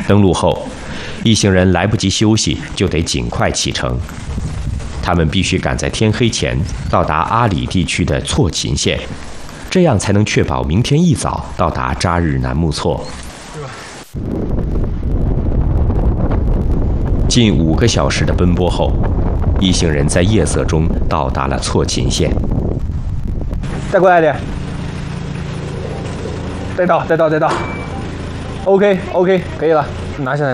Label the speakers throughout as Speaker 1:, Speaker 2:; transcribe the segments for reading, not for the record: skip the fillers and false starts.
Speaker 1: 登陆后，一行人来不及休息，就得尽快启程。他们必须赶在天黑前到达阿里地区的错秦县，这样才能确保明天一早到达扎日南木错。近5个小时的奔波后，一行人在夜色中到达了错秦县。
Speaker 2: 再过来一点，再倒。OK， 可以了，拿下来。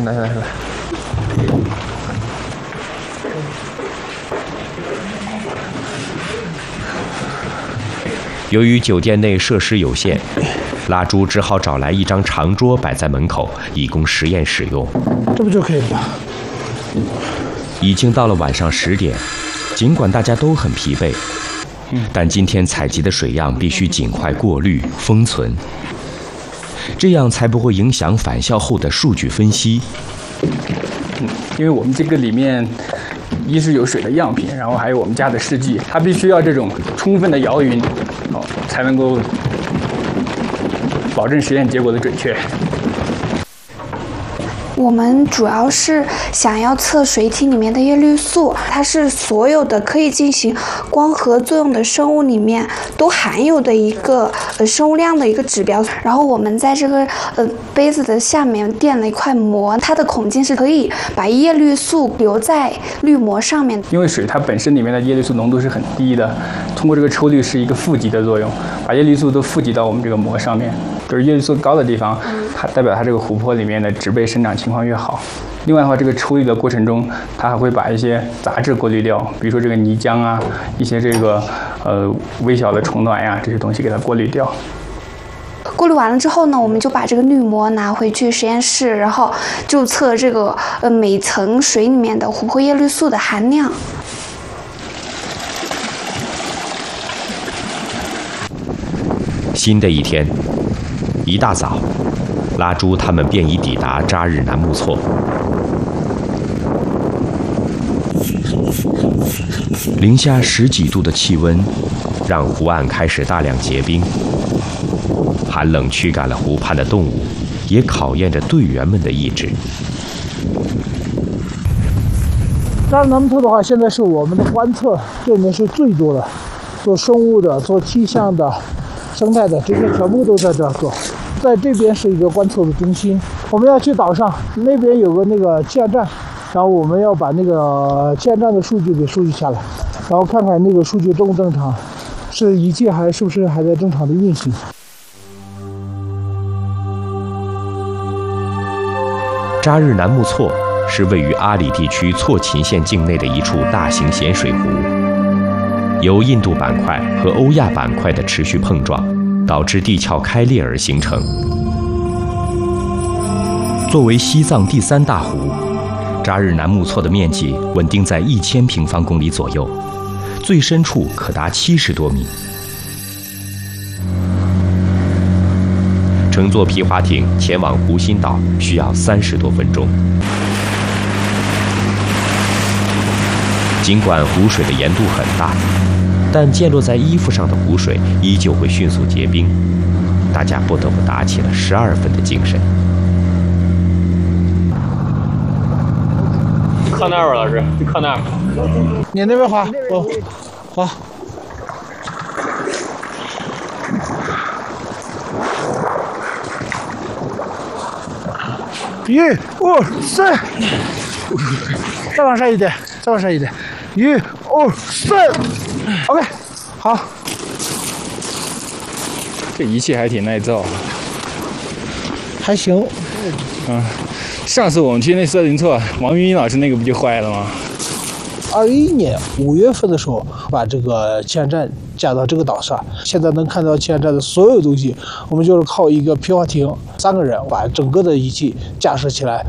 Speaker 1: 由于酒店内设施有限，拉朱只好找来一张长桌摆在门口，以供实验使用。
Speaker 3: 这不就可以了吗？
Speaker 1: 已经到了晚上10点，尽管大家都很疲惫，但今天采集的水样必须尽快过滤封存，这样才不会影响返校后的数据分析。
Speaker 2: 因为我们这个里面一是有水的样品，然后还有我们家的试剂，它必须要这种充分的摇匀，才能够保证实验结果的准确。
Speaker 4: 我们主要是想要测水体里面的叶绿素，它是所有的可以进行光合作用的生物里面都含有的一个生物量的一个指标。然后我们在这个杯子的下面垫了一块膜，它的孔径是可以把叶绿素留在滤膜上面。
Speaker 2: 因为水它本身里面的叶绿素浓度是很低的，通过这个抽滤是一个负极的作用，把叶绿素都负极到我们这个膜上面。就是叶绿素高的地方，它代表它这个湖泊里面的植被生长情况越好。另外的话，这个抽滤的过程中，它还会把一些杂质过滤掉，比如说这个泥浆啊，一些这个微小的虫卵呀，这些东西给它过滤掉。
Speaker 4: 过滤完了之后呢，我们就把这个滤膜拿回去实验室，然后就测这个每层水里面的琥珀叶绿素的含量。
Speaker 1: 新的一天，一大早，拉朱他们便已抵达扎日南木错。零下10几度的气温，让湖岸开始大量结冰。寒冷驱赶了湖畔的动物，也考验着队员们的意志。
Speaker 3: 扎日南木错的话，现在是我们的观测，这里面是最多的，做生物的、做气象的、生态的，这些全部都在这儿做。在这边是一个观测的中心，我们要去岛上，那边有个那个气象站，然后我们要把那个气象站的数据给收集下来，然后看看那个数据正不正常，一切是不是还在正常的运行。
Speaker 1: 扎日南木错是位于阿里地区错秦县境内的一处大型咸水湖，由印度板块和欧亚板块的持续碰撞，导致地壳开裂而形成。作为西藏第3大湖，扎日南木错的面积稳定在1000平方公里左右，最深处可达70多米。乘坐皮划艇前往湖心岛需要30多分钟。尽管湖水的盐度很大，但溅落在衣服上的湖水依旧会迅速结冰，大家不得不打起了12分的精神。
Speaker 5: 靠那儿吧，老师，就靠那儿。
Speaker 3: 你那边滑，滑。1、2、3，再往上一点，1、2、3 ，OK， 好。
Speaker 2: 这仪器还挺耐造，
Speaker 3: 还行。
Speaker 2: 上次我们去那色林错，王云英老师那个不就坏了吗
Speaker 3: ？21年5月份的时候，把这个气象站架到这个岛上，现在能看到气象站的所有东西，我们就是靠一个皮划艇，3个人把整个的仪器架设起来，